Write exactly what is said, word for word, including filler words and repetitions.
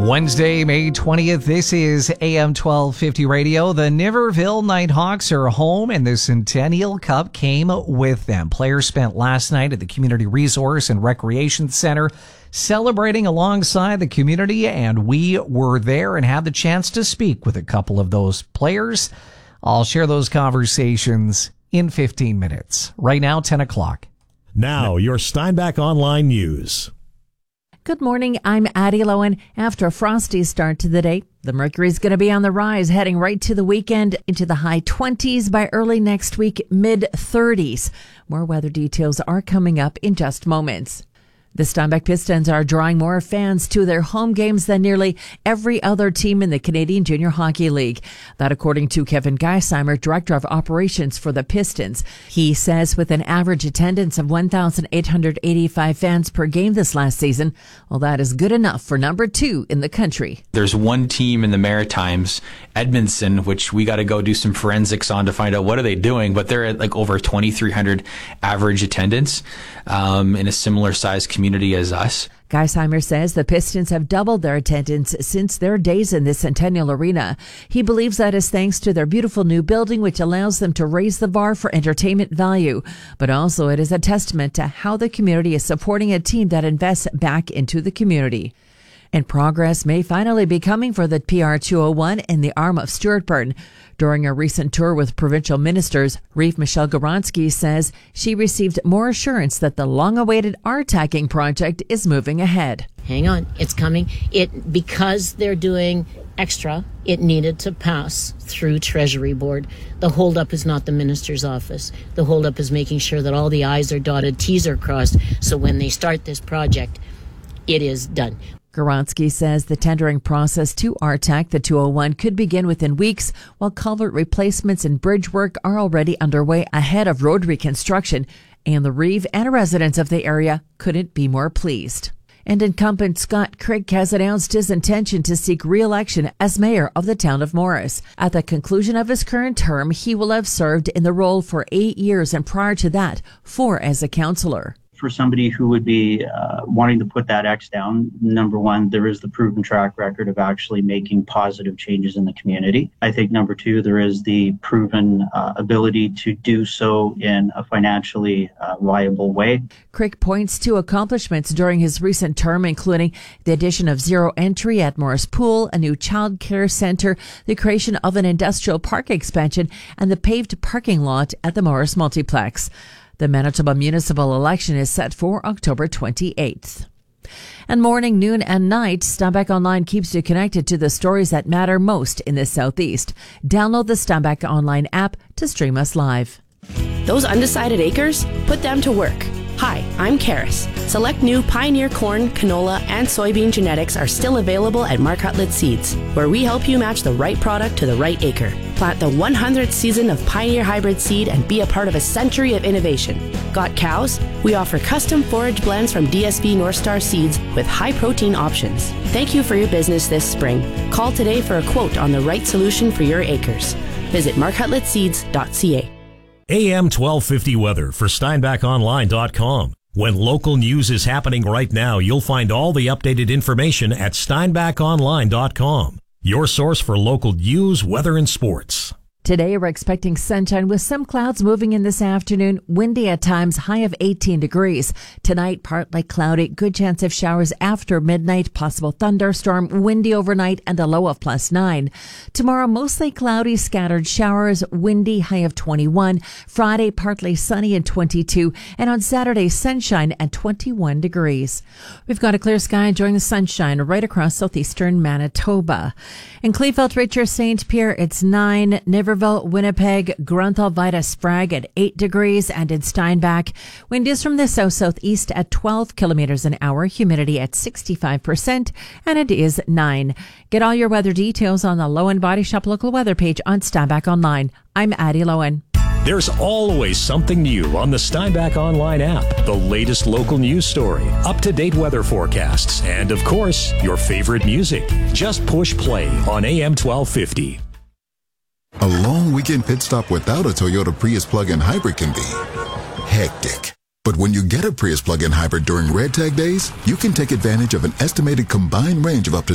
Wednesday, May twentieth, this is A M twelve fifty Radio. The Niverville Nighthawks are home, and the Centennial Cup came with them. Players spent last night at the Community Resource and Recreation Center celebrating alongside the community, and we were there and had the chance to speak with a couple of those players. I'll share those conversations in fifteen minutes. Right now, ten o'clock. Now, your Steinbach Online News. Good morning, I'm Addie Lowen. After a frosty start to the day, the mercury's going to be on the rise, heading right to the weekend into the high twenties by early next week, mid thirties. More weather details are coming up in just moments. The Steinbach Pistons are drawing more fans to their home games than nearly every other team in the Canadian Junior Hockey League. That according to Kevin Geisheimer, Director of Operations for the Pistons. He says with an average attendance of one thousand eight hundred eighty-five fans per game this last season, well, that is good enough for number two in the country. There's one team in the Maritimes, Edmondson, which we got to go do some forensics on to find out what are they doing, but they're at like over twenty-three hundred average attendance um, in a similar size community as us. Geisheimer says the Pistons have doubled their attendance since their days in the Centennial Arena. He believes that is thanks to their beautiful new building, which allows them to raise the bar for entertainment value. But also it is a testament to how the community is supporting a team that invests back into the community. And progress may finally be coming for the P R two oh one in the arm of Stuart Burn. During a recent tour with provincial ministers, Reeve Michelle Goransky says she received more assurance that the long-awaited R-tacking project is moving ahead. Hang on, it's coming. It because they're doing extra, it needed to pass through Treasury Board. The holdup is not the minister's office. The holdup is making sure that all the I's are dotted, T's are crossed, so when they start this project, it is done. Goransky says the tendering process to R TAC, the two oh one, could begin within weeks, while culvert replacements and bridge work are already underway ahead of road reconstruction, and the Reeve and residents of the area couldn't be more pleased. And incumbent Scott Crick has announced his intention to seek re-election as mayor of the town of Morris. At the conclusion of his current term, he will have served in the role for eight years and prior to that, four as a councillor. For somebody who would be uh, wanting to put that X down, number one, there is the proven track record of actually making positive changes in the community. I think number two, there is the proven uh, ability to do so in a financially uh, viable way. Crick points to accomplishments during his recent term, including the addition of zero entry at Morris Pool, a new child care center, the creation of an industrial park expansion, and the paved parking lot at the Morris Multiplex. The Manitoba municipal election is set for October twenty-eighth. And morning, noon, and night, Steinbach Online keeps you connected to the stories that matter most in the Southeast. Download the Steinbach Online app to stream us live. Those undecided acres? Put them to work. Hi, I'm Karis. Select new Pioneer corn, canola, and soybean genetics are still available at Mark Hutlett Seeds, where we help you match the right product to the right acre. Plant the one hundredth season of Pioneer hybrid seed and be a part of a century of innovation. Got cows? We offer custom forage blends from D S V North Star Seeds with high protein options. Thank you for your business this spring. Call today for a quote on the right solution for your acres. Visit mark hutlett seeds dot c a. A M twelve fifty weather for steinbach online dot com. When local news is happening right now, you'll find all the updated information at steinbach online dot com. Your source for local news, weather, and sports. Today, we're expecting sunshine with some clouds moving in this afternoon. Windy at times, high of eighteen degrees. Tonight, partly cloudy. Good chance of showers after midnight. Possible thunderstorm. Windy overnight and a low of plus nine. Tomorrow, mostly cloudy, scattered showers. Windy, high of twenty-one. Friday, partly sunny and twenty-two. And on Saturday, sunshine at twenty-one degrees. We've got a clear sky enjoying the sunshine right across southeastern Manitoba. In Kleefeld, Richard, Saint Pierre, it's nine. Niverville, Winnipeg, Grunthal, Vida, Sprague at eight degrees, and in Steinbach, wind is from the south-southeast at twelve kilometers an hour, humidity at sixty-five percent, and it is nine. Get all your weather details on the Lowen Body Shop local weather page on Steinbach Online. I'm Addie Lowen. There's always something new on the Steinbach Online app. The latest local news story, up-to-date weather forecasts, and of course, your favorite music. Just push play on A M twelve fifty. A long weekend pit stop without a Toyota Prius plug-in hybrid can be hectic. But when you get a Prius plug-in hybrid during Red Tag days, you can take advantage of an estimated combined range of up to